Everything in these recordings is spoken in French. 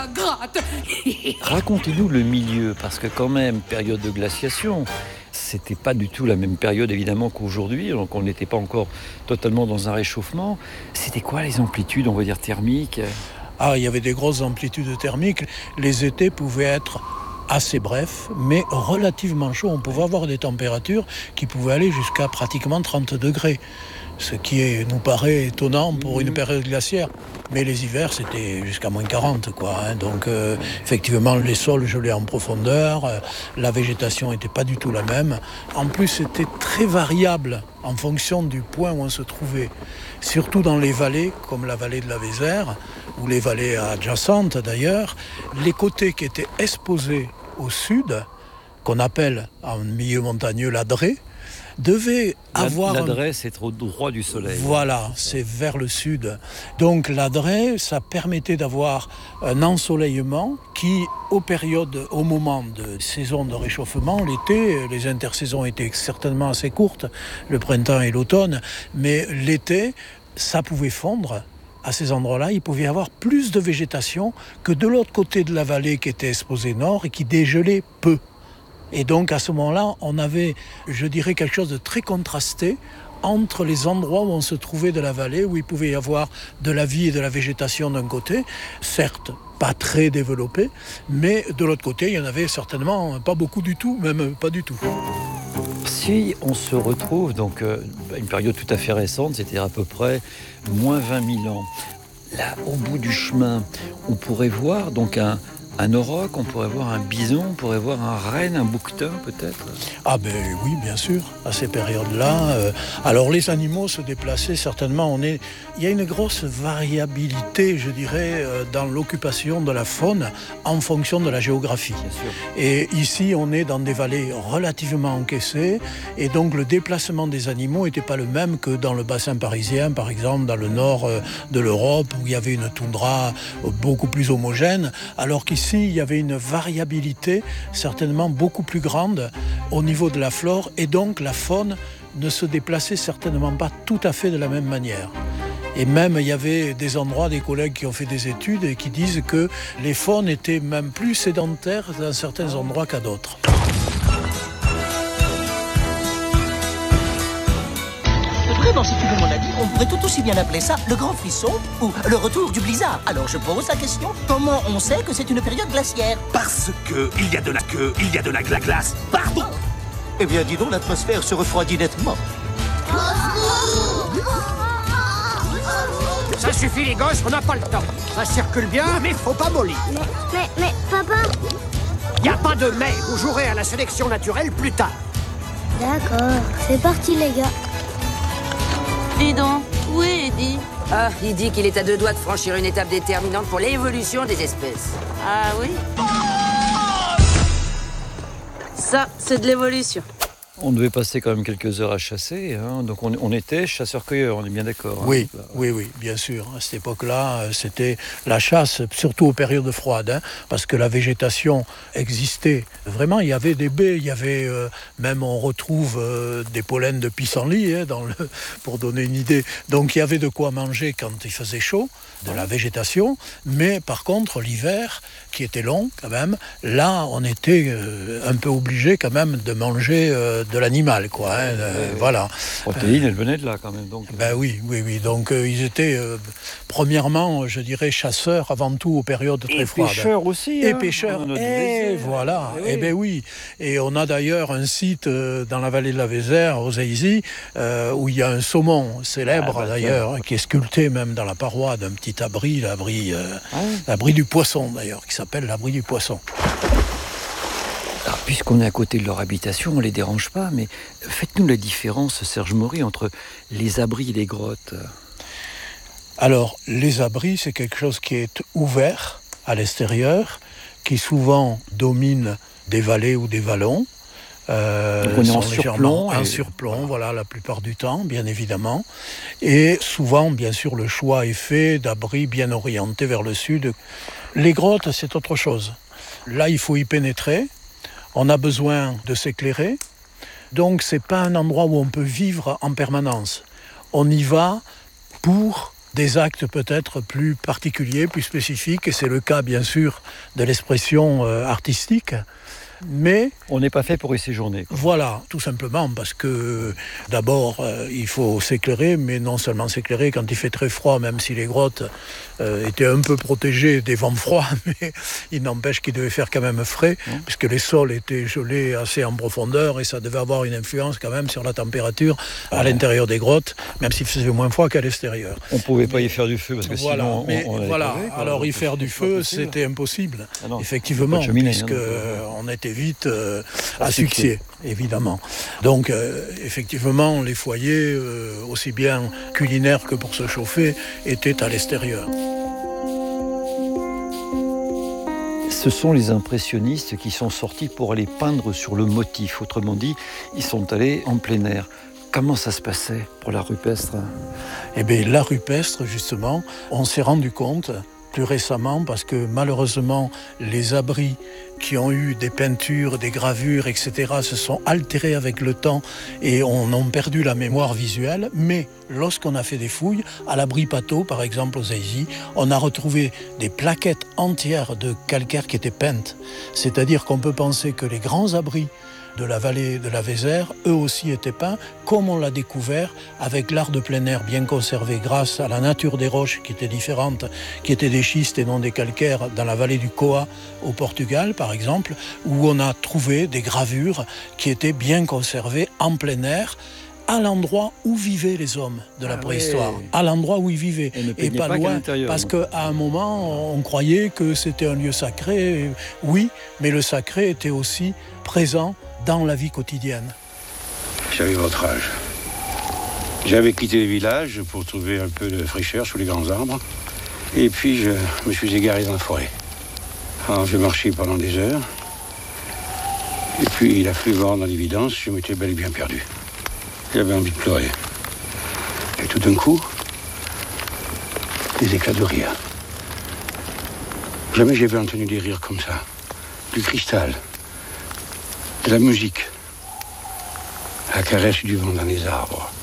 Gratte. Racontez-nous le milieu, parce que quand même, période de glaciation, c'était pas du tout la même période évidemment qu'aujourd'hui, donc on n'était pas encore totalement dans un réchauffement. C'était quoi les amplitudes, on va dire, thermiques ? Il y avait des grosses amplitudes thermiques. Les étés pouvaient être assez brefs, mais relativement chauds. On pouvait avoir des températures qui pouvaient aller jusqu'à pratiquement 30 degrés. Ce qui nous paraît étonnant pour une période glaciaire. Mais les hivers, c'était jusqu'à moins 40, quoi. Donc, effectivement, les sols gelaient en profondeur, la végétation n'était pas du tout la même. En plus, c'était très variable en fonction du point où on se trouvait. Surtout dans les vallées, comme la vallée de la Vézère, ou les vallées adjacentes d'ailleurs, les côtés qui étaient exposés au sud, qu'on appelle en milieu montagneux l'Adré, devait avoir... L'Adré, c'est au droit du soleil. Voilà, c'est vers le sud. Donc l'Adré, ça permettait d'avoir un ensoleillement qui, au moment de saison de réchauffement, l'été, les intersaisons étaient certainement assez courtes, le printemps et l'automne, mais l'été, ça pouvait fondre. À ces endroits-là, il pouvait y avoir plus de végétation que de l'autre côté de la vallée qui était exposée nord et qui dégelait peu. Et donc à ce moment-là, on avait, je dirais, quelque chose de très contrasté entre les endroits où on se trouvait de la vallée, où il pouvait y avoir de la vie et de la végétation d'un côté, certes pas très développée, mais de l'autre côté, il y en avait certainement pas beaucoup du tout, même pas du tout. Si on se retrouve, donc une période tout à fait récente, c'était à peu près moins 20 000 ans, là, au bout du chemin, on pourrait voir donc un auroch, on pourrait voir un bison, on pourrait voir un renne, un bouquetin peut-être. Oui, bien sûr, à ces périodes-là. Alors les animaux se déplaçaient certainement. Il y a une grosse variabilité, je dirais, dans l'occupation de la faune en fonction de la géographie. Bien sûr. Et ici, on est dans des vallées relativement encaissées, et donc le déplacement des animaux n'était pas le même que dans le bassin parisien, par exemple, dans le nord de l'Europe, où il y avait une toundra beaucoup plus homogène, alors qu'ici, il y avait une variabilité certainement beaucoup plus grande au niveau de la flore, et donc la faune ne se déplaçait certainement pas tout à fait de la même manière. Et même, il y avait des endroits, des collègues qui ont fait des études et qui disent que les faunes étaient même plus sédentaires dans certains endroits qu'à d'autres. Vraiment, si tu veux mon avis, on pourrait tout aussi bien appeler ça le grand frisson ou le retour du blizzard. Alors je pose la question, comment on sait que c'est une période glaciaire ? Parce que il y a de la glace. Pardon. Eh bien, dis donc, l'atmosphère se refroidit nettement. Ça suffit les gosses, on n'a pas le temps. Ça circule bien, mais faut pas mollir. Mais papa... Y a pas de mais, vous jouerez à la sélection naturelle plus tard. D'accord, c'est parti les gars. Dis donc, où est Eddie ? Ah, il dit qu'il est à 2 doigts de franchir une étape déterminante pour l'évolution des espèces. Ah oui ? Ça, c'est de l'évolution. On devait passer quand même quelques heures à chasser, donc on était chasseurs-cueilleurs, on est bien d'accord. Oui, bien sûr. À cette époque-là, c'était la chasse, surtout aux périodes froides, parce que la végétation existait. Vraiment, il y avait des baies, il y avait même, on retrouve des pollens de pissenlit, pour donner une idée. Donc il y avait de quoi manger quand il faisait chaud, de la végétation, mais par contre, l'hiver, qui était long quand même, là, on était un peu obligé quand même de manger de l'animal, quoi. Voilà. La protéine, elle venait de là, quand même. Donc. Oui. Donc, ils étaient, premièrement, je dirais, chasseurs avant tout aux périodes très froides. Et pêcheurs aussi. Et pêcheurs. Et voilà. Oui. Et on a d'ailleurs un site dans la vallée de la Vézère, aux Aisy, où il y a un saumon célèbre, d'ailleurs, qui est sculpté même dans la paroi d'un petit abri, l'abri du poisson, d'ailleurs, qui s'appelle l'abri du poisson. Alors, puisqu'on est à côté de leur habitation, on ne les dérange pas, mais faites-nous la différence, Serge Maury, entre les abris et les grottes. Alors, les abris, c'est quelque chose qui est ouvert à l'extérieur, qui souvent domine des vallées ou des vallons. Donc on est en surplomb. En surplomb, voilà, la plupart du temps, bien évidemment. Et souvent, bien sûr, le choix est fait d'abris bien orientés vers le sud. Les grottes, c'est autre chose. Là, il faut y pénétrer. On a besoin de s'éclairer. Donc, ce n'est pas un endroit où on peut vivre en permanence. On y va pour des actes peut-être plus particuliers, plus spécifiques, et c'est le cas bien sûr de l'expression artistique. Mais on n'est pas fait pour y séjourner. Voilà, tout simplement parce que d'abord il faut s'éclairer, mais non seulement s'éclairer quand il fait très froid, même si les grottes étaient un peu protégées des vents froids, mais il n'empêche qu'il devait faire quand même frais, puisque les sols étaient gelés assez en profondeur et ça devait avoir une influence quand même sur la température à l'intérieur des grottes, même s'il faisait moins froid qu'à l'extérieur. On ne pouvait pas y faire du feu parce que voilà, sinon on voilà. Crevé, alors y faire du feu, c'était impossible, effectivement, puisqu'on était vite asphyxié, évidemment. Donc, effectivement, les foyers, aussi bien culinaires que pour se chauffer, étaient à l'extérieur. Ce sont les impressionnistes qui sont sortis pour aller peindre sur le motif. Autrement dit, ils sont allés en plein air. Comment ça se passait pour la rupestre ? Eh bien, la rupestre, justement, on s'est rendu compte plus récemment, parce que malheureusement, les abris qui ont eu des peintures, des gravures, etc., se sont altérés avec le temps et on a perdu la mémoire visuelle. Mais lorsqu'on a fait des fouilles, à l'abri Pateau, par exemple, aux Aisy, on a retrouvé des plaquettes entières de calcaire qui étaient peintes. C'est-à-dire qu'on peut penser que les grands abris de la vallée de la Vézère, eux aussi étaient peints, comme on l'a découvert avec l'art de plein air bien conservé grâce à la nature des roches qui étaient différentes, qui étaient des schistes et non des calcaires dans la vallée du Coa au Portugal par exemple, où on a trouvé des gravures qui étaient bien conservées en plein air, à l'endroit où vivaient les hommes de la préhistoire, à l'endroit où ils vivaient, et pas loin, parce qu'à un moment, on croyait que c'était un lieu sacré, oui, mais le sacré était aussi présent dans la vie quotidienne. J'avais votre âge. J'avais quitté le village pour trouver un peu de fraîcheur sous les grands arbres, et puis je me suis égaré dans la forêt. Alors j'ai marché pendant des heures, et puis il a fallu voir dans l'évidence, je m'étais bel et bien perdu. J'avais envie de pleurer. Et tout d'un coup, des éclats de rire. Jamais j'avais entendu des rires comme ça. Du cristal, de la musique, la caresse du vent dans les arbres.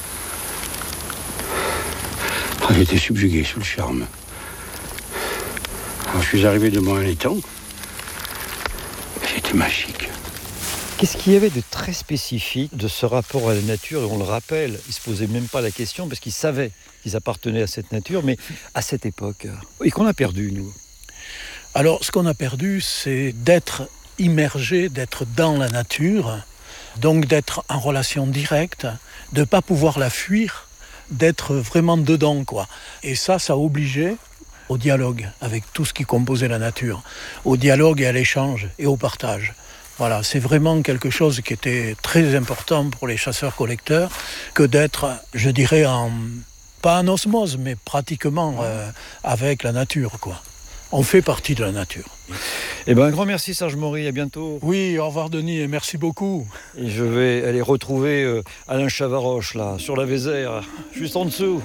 Oh, j'étais subjugué sous le charme. Alors, je suis arrivé devant un étang. C'était magique. Qu'est-ce qu'il y avait de très spécifique de ce rapport à la nature ? Et on le rappelle, ils ne se posaient même pas la question parce qu'ils savaient qu'ils appartenaient à cette nature, mais à cette époque, et qu'on a perdu, nous. Alors, ce qu'on a perdu, c'est d'être immergé, d'être dans la nature, donc d'être en relation directe, de ne pas pouvoir la fuir, d'être vraiment dedans, quoi. Et ça obligeait au dialogue avec tout ce qui composait la nature, au dialogue et à l'échange et au partage. Voilà, c'est vraiment quelque chose qui était très important pour les chasseurs-collecteurs que d'être, je dirais, pas en osmose, mais pratiquement avec la nature, quoi. On fait partie de la nature. Eh bien, un grand merci Serge Maury, à bientôt. Oui, au revoir Denis, et merci beaucoup. Et je vais aller retrouver Alain Chavaroche, là, sur la Vézère, juste en dessous.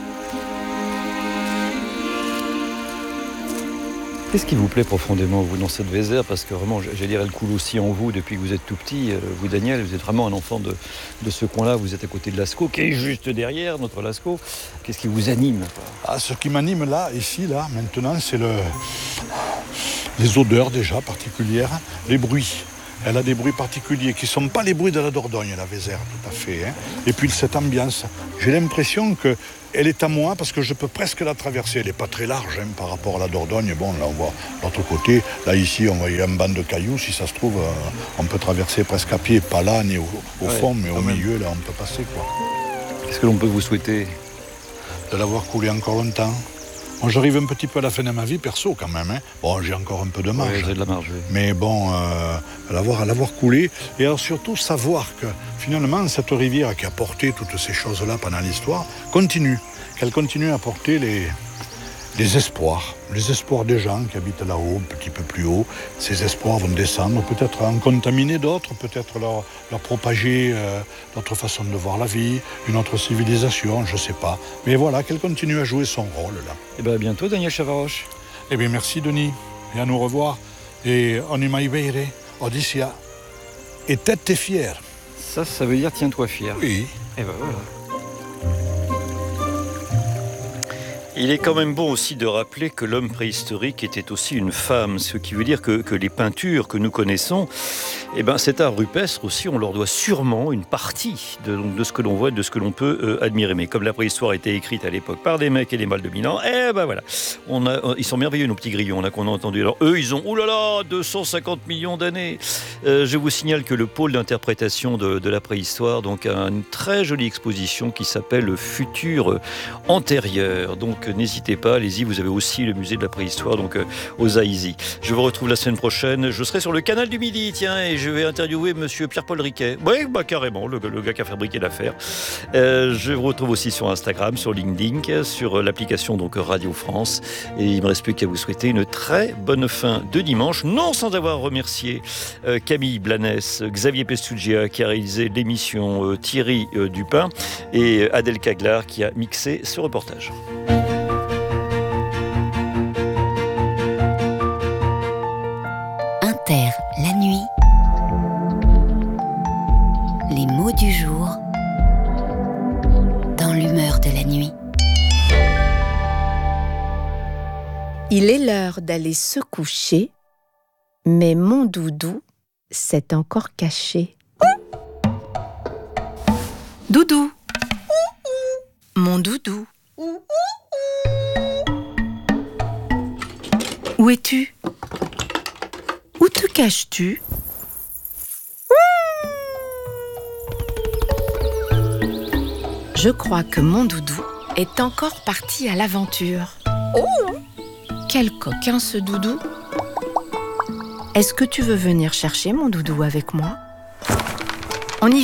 Qu'est-ce qui vous plaît profondément, vous, dans cette Vézère ? Parce que vraiment, j'allais dire, elle coule aussi en vous depuis que vous êtes tout petit. Vous, Daniel, vous êtes vraiment un enfant de ce coin-là. Vous êtes à côté de Lascaux, qui est juste derrière, notre Lascaux. Qu'est-ce qui vous anime ? Ce qui m'anime là, ici, là, maintenant, c'est les odeurs déjà particulières, les bruits. Elle a des bruits particuliers qui ne sont pas les bruits de la Dordogne, la Vézère, tout à fait. Hein. Et puis cette ambiance, j'ai l'impression qu'elle est à moi parce que je peux presque la traverser. Elle n'est pas très large par rapport à la Dordogne. Bon, là on voit l'autre côté. Là ici, on voit un banc de cailloux. Si ça se trouve, on peut traverser presque à pied, pas là ni au fond, mais au milieu, là on peut passer, quoi. Qu'est-ce que l'on peut vous souhaiter ? De l'avoir coulé encore longtemps. Bon, j'arrive un petit peu à la fin de ma vie, perso, quand même. Hein. Bon, j'ai encore un peu de marge. Oui, j'ai de la marge, oui. Mais bon, l'avoir coulé. Et alors surtout, savoir que, finalement, cette rivière qui a porté toutes ces choses-là pendant l'histoire, continue. Qu'elle continue à porter les espoirs. Les espoirs des gens qui habitent là-haut, un petit peu plus haut. Ces espoirs vont descendre, peut-être en contaminer d'autres, peut-être leur propager d'autres façons de voir la vie, une autre civilisation, je ne sais pas. Mais voilà, qu'elle continue à jouer son rôle, là. Eh bien, à bientôt, Daniel Chavaroche. Eh bien, merci, Denis. Et à nous revoir. Et on est maïveire, Odyssia. Et tête t'es fière. Ça veut dire tiens-toi fier. Oui. Eh bien, voilà. Il est quand même bon aussi de rappeler que l'homme préhistorique était aussi une femme, ce qui veut dire que les peintures que nous connaissons, cet art rupestre aussi, on leur doit sûrement une partie de ce que l'on voit, de ce que l'on peut admirer. Mais comme la préhistoire a été écrite à l'époque par des mecs et des mâles de Milan, voilà, ils sont merveilleux nos petits grillons là qu'on a entendus. Alors eux, ils ont 250 millions d'années. Je vous signale que le pôle d'interprétation de la préhistoire donc a une très jolie exposition qui s'appelle Le futur antérieur. Donc n'hésitez pas, allez-y, vous avez aussi le musée de la préhistoire donc aux Aïsy. Je vous retrouve la semaine prochaine, je serai sur le canal du Midi, tiens, et je vais interviewer monsieur Pierre-Paul Riquet. Oui, carrément, le gars qui a fabriqué l'affaire. Je vous retrouve aussi sur Instagram, sur LinkedIn, sur l'application donc Radio France, et il me reste plus qu'à vous souhaiter une très bonne fin de dimanche, non sans avoir remercié Camille Blanes, Xavier Pestugia qui a réalisé l'émission, Thierry Dupin et Adèle Caglar qui a mixé ce reportage. Inter, la nuit. Les mots du jour dans l'humeur de la nuit. Il est l'heure d'aller se coucher, mais mon doudou s'est encore caché. Doudou, mon doudou, où es-tu ? Où te caches-tu ? Je crois que mon doudou est encore parti à l'aventure. Quel coquin ce doudou ! Est-ce que tu veux venir chercher mon doudou avec moi ? On y va !